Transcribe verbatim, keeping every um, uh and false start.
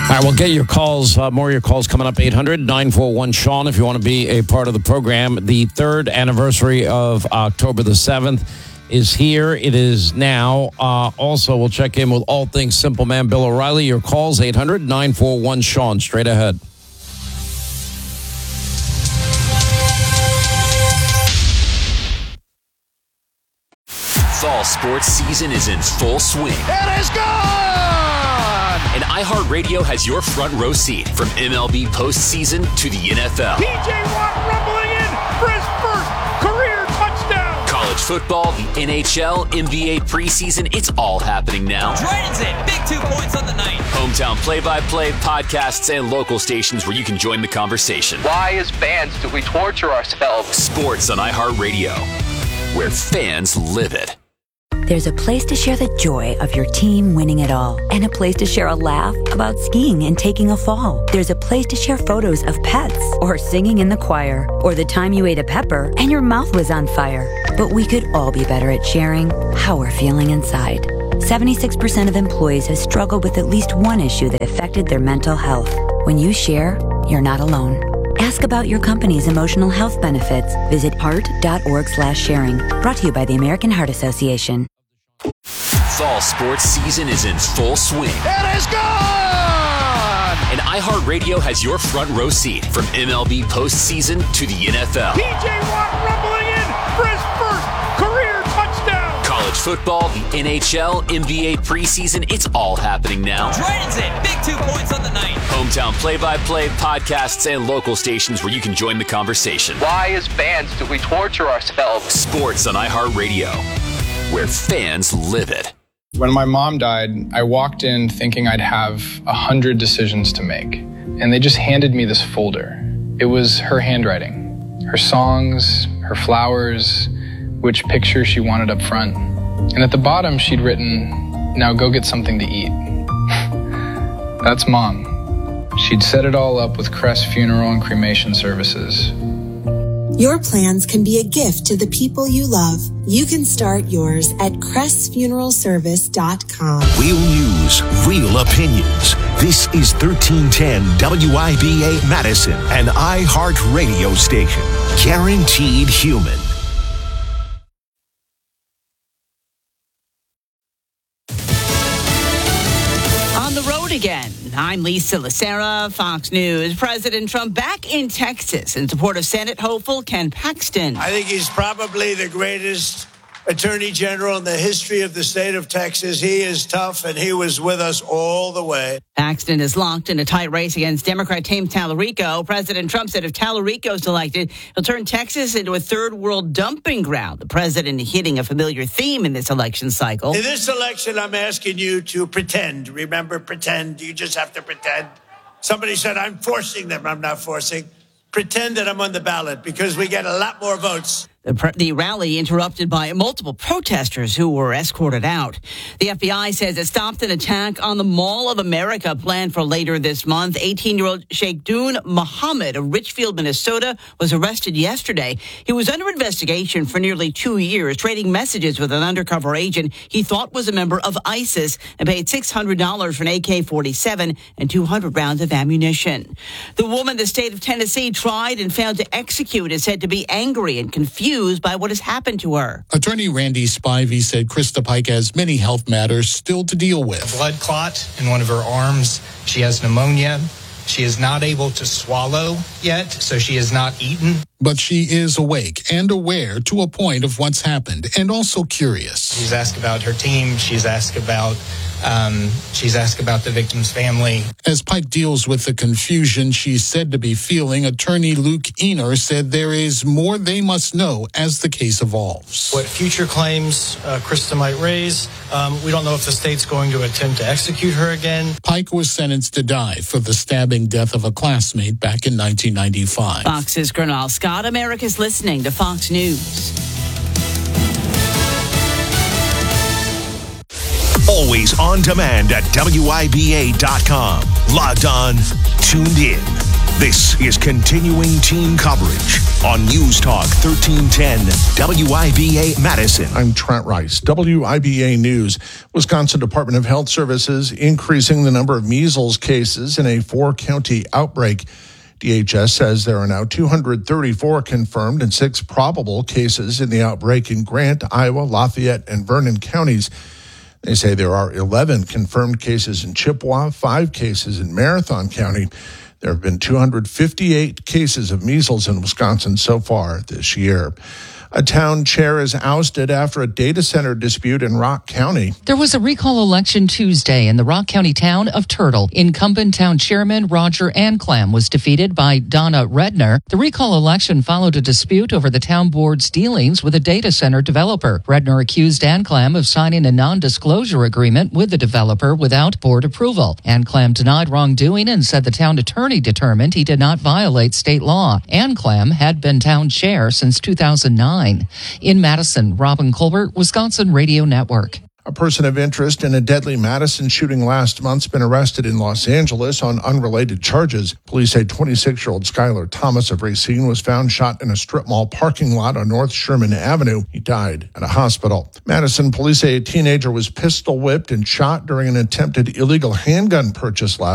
All right, we'll get your calls, uh, more of your calls coming up, eight hundred nine four one Sean, if you want to be a part of the program. The third anniversary of October the seventh is here. It is now. Uh, also, we'll check in with all things Simple Man Bill O'Reilly. Your calls, eight hundred nine four one Sean, straight ahead. Fall sports season is in full swing. It is gone! And iHeartRadio has your front row seat from M L B postseason to the N F L. T J Watt rumbling in for his first career touchdown. College football, the N H L, N B A preseason, it's all happening now. Dragons it, big two points on the night. Hometown play-by-play, podcasts, and local stations where you can join the conversation. Why, as fans, do we torture ourselves? Sports on iHeartRadio, where fans live it. There's a place to share the joy of your team winning it all, and a place to share a laugh about skiing and taking a fall. There's a place to share photos of pets, or singing in the choir, or the time you ate a pepper and your mouth was on fire. But we could all be better at sharing how we're feeling inside. seventy-six percent of employees have struggled with at least one issue that affected their mental health. When you share, you're not alone. Ask about your company's emotional health benefits. Visit heart.org slash sharing. Brought to you by the American Heart Association. Fall sports season is in full swing. It is gone! And iHeartRadio has your front row seat from M L B postseason to the N F L. T J Watt rumbling in for his first career touchdown. College football, the N H L, N B A preseason, it's all happening now. Dragons it, big two points on the night. Hometown play-by-play, podcasts, and local stations where you can join the conversation. Why, as fans, do we torture ourselves? Sports on iHeartRadio, where fans live it. When my mom died, I walked in thinking I'd have a hundred decisions to make, and they just handed me this folder. It was her handwriting, her songs, her flowers, which picture she wanted up front. And at the bottom, she'd written, "Now go get something to eat." That's Mom. She'd set it all up with Crest Funeral and Cremation Services. Your plans can be a gift to the people you love. You can start yours at crest funeral service dot com. Real news, real opinions. This is thirteen ten W I B A Madison, an iHeart radio station. Guaranteed human. On the road again. I'm Lisa Lacera, Fox News. President Trump back in Texas in support of Senate hopeful Ken Paxton. I think he's probably the greatest attorney general in the history of the state of Texas. He is tough, and he was with us all the way. Paxton is locked in a tight race against Democrat Tim Tallarico. President Trump said if Tallarico is elected, he'll turn Texas into a third world dumping ground. The president hitting a familiar theme in this election cycle. In this election, I'm asking you to pretend. Remember, pretend. You just have to pretend. Somebody said, I'm forcing them. I'm not forcing. Pretend that I'm on the ballot because we get a lot more votes. The, pre- the rally interrupted by multiple protesters who were escorted out. The F B I says it stopped an attack on the Mall of America planned for later this month. eighteen-year-old Sheikhdun Mohammed of Richfield, Minnesota, was arrested yesterday. He was under investigation for nearly two years, trading messages with an undercover agent he thought was a member of ISIS, and paid six hundred dollars for an A K forty-seven and two hundred rounds of ammunition. The woman the state of Tennessee tried and found to execute is said to be angry and confused by what has happened to her. Attorney Randy Spivey said Krista Pike has many health matters still to deal with. A blood clot in one of her arms. She has pneumonia. She is not able to swallow yet, so she has not eaten. But she is awake and aware to a point of what's happened, and also curious. She's asked about her team. She's asked about um, she's asked about the victim's family. As Pike deals with the confusion she's said to be feeling, attorney Luke Ener said there is more they must know as the case evolves. What future claims uh, Krista might raise, um, we don't know if the state's going to attempt to execute her again. Pike was sentenced to die for the stabbing death of a classmate back in nineteen ninety-five. Fox's Gernal Scott, America's listening to Fox News. Always on demand at W I B A dot com. Logged on, tuned in. This is continuing team coverage on News Talk thirteen ten W I B A Madison. I'm Trent Rice, W I B A News. Wisconsin Department of Health Services increasing the number of measles cases in a four-county outbreak. D H S says there are now two hundred thirty-four confirmed and six probable cases in the outbreak in Grant, Iowa, Lafayette, and Vernon counties. They say there are eleven confirmed cases in Chippewa, five cases in Marathon County. There have been two hundred fifty-eight cases of measles in Wisconsin so far this year. A town chair is ousted after a data center dispute in Rock County. There was a recall election Tuesday in the Rock County town of Turtle. Incumbent town chairman Roger Anclam was defeated by Donna Redner. The recall election followed a dispute over the town board's dealings with a data center developer. Redner accused Anclam of signing a non-disclosure agreement with the developer without board approval. Anclam denied wrongdoing and said the town attorney determined he did not violate state law. Anclam had been town chair since two thousand nine. In Madison, Robin Colbert, Wisconsin Radio Network. A person of interest in a deadly Madison shooting last month's been arrested in Los Angeles on unrelated charges. Police say twenty-six-year-old Skylar Thomas of Racine was found shot in a strip mall parking lot on North Sherman Avenue. He died at a hospital. Madison police say a teenager was pistol whipped and shot during an attempted illegal handgun purchase last